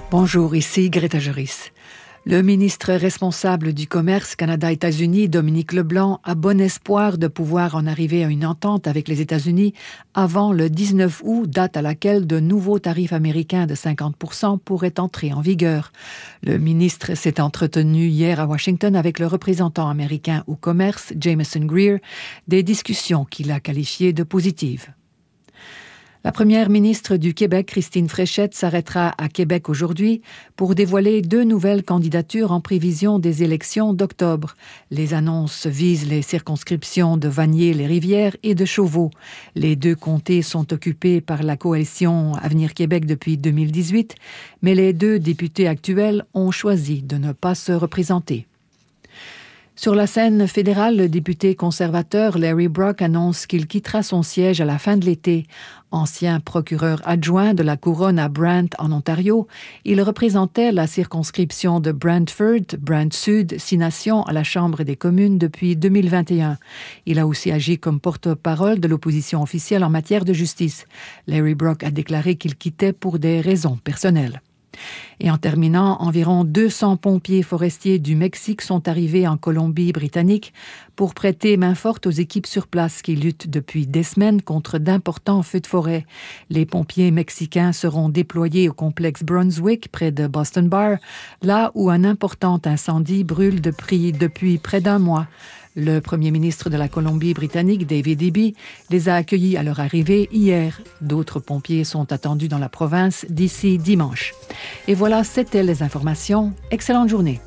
Bonjour, ici Greta Joris. Le ministre responsable du commerce Canada-États-Unis, Dominique Leblanc, a bon espoir de pouvoir en arriver à une entente avec les États-Unis avant le 19 août, date à laquelle de nouveaux tarifs américains de 50% pourraient entrer en vigueur. Le ministre s'est entretenu hier à Washington avec le représentant américain au commerce, Jameson Greer, des discussions qu'il a qualifiées de positives. La première ministre du Québec, Christine Fréchette, s'arrêtera à Québec aujourd'hui pour dévoiler 2 nouvelles candidatures en prévision des élections d'octobre. Les annonces visent les circonscriptions de Vanier-les-Rivières et de Chauveau. Les 2 comtés sont occupés par la coalition Avenir Québec depuis 2018, mais les 2 députés actuels ont choisi de ne pas se représenter. Sur la scène fédérale, le député conservateur Larry Brock annonce qu'il quittera son siège à la fin de l'été. Ancien procureur adjoint de la couronne à Brant, en Ontario, il représentait la circonscription de Brantford, Brant-Sud, 6 nations à la Chambre des communes depuis 2021. Il a aussi agi comme porte-parole de l'opposition officielle en matière de justice. Larry Brock a déclaré qu'il quittait pour des raisons personnelles. Et en terminant, environ 200 pompiers forestiers du Mexique sont arrivés en Colombie-Britannique pour prêter main forte aux équipes sur place qui luttent depuis des semaines contre d'importants feux de forêt. Les pompiers mexicains seront déployés au complexe Brunswick, près de Boston Bar, là où un important incendie brûle depuis près d'1 mois. Le premier ministre de la Colombie-Britannique, David Eby, les a accueillis à leur arrivée hier. D'autres pompiers sont attendus dans la province d'ici dimanche. Et voilà, c'était les informations. Excellente journée.